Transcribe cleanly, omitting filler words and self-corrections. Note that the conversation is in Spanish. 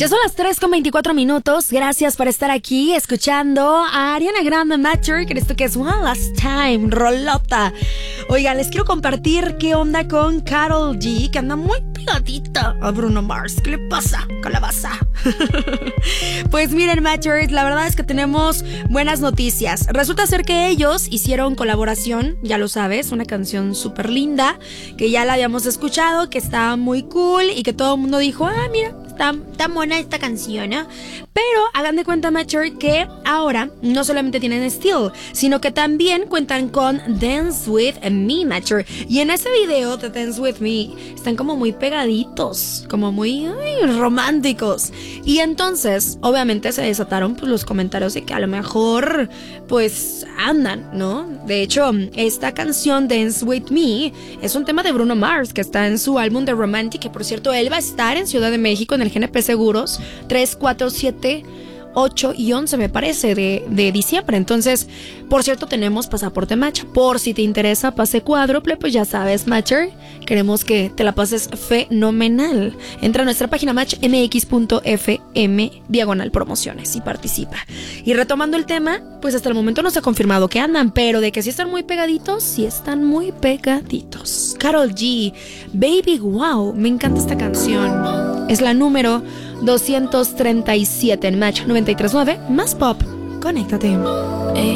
Ya son las 3:24. Gracias por estar aquí escuchando a Ariana Grande Matter, que esto que es One Last Time, rolota. Oigan, les quiero compartir qué onda con Karol G, que anda muy pegadita a Bruno Mars. ¿Qué le pasa, calabaza? Pues miren, Matchers, la verdad es que tenemos buenas noticias. Resulta ser que ellos hicieron colaboración, ya lo sabes, una canción súper linda, que ya la habíamos escuchado, que está muy cool y que todo el mundo dijo, mira, está tan buena esta canción, ¿no? Pero hagan de cuenta, Matcher, que ahora no solamente tienen Still, sino que también cuentan con Dance With Me, Matcher. Y en ese video de Dance With Me están como muy pegaditos, como muy románticos. Y entonces, obviamente, se desataron pues, los comentarios de que a lo mejor, pues, andan, ¿no? De hecho, esta canción Dance With Me es un tema de Bruno Mars, que está en su álbum de Romantic, que por cierto, él va a estar en Ciudad de México en el GNP Seguros 3, 4, 7, 8 y 11 me parece de diciembre. Entonces, por cierto, tenemos pasaporte match. Por si te interesa pase cuádruple, pues ya sabes, Matcher, queremos que te la pases fenomenal. Entra a nuestra página matchmx.fm/promociones y participa. Y retomando el tema, pues hasta el momento no se ha confirmado que andan, pero de que sí están muy pegaditos, sí están muy pegaditos. Karol G, Baby Wow, me encanta esta canción. Es la número 237 en Match 93.9, más pop. Conéctate.